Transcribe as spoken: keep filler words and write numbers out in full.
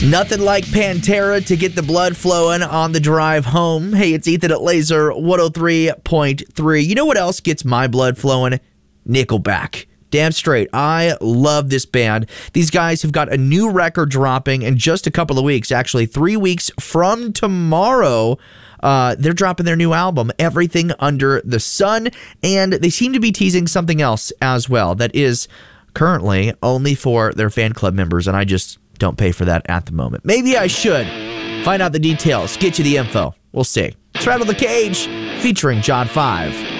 Nothing like Pantera to get the blood flowing on the drive home. Hey, it's Ethan at Laser one oh three point three. You know what else gets my blood flowing? Nickelback. Damn straight. I love this band. These guys have got a new record dropping in just a couple of weeks. Actually, three weeks from tomorrow. Uh, they're dropping their new album, Everything Under the Sun, and they seem to be teasing something else as well that is currently only for their fan club members, and I just don't pay for that at the moment. Maybe I should. Find out the details. Get you the info. We'll see. It's Rattle the Cage featuring John five.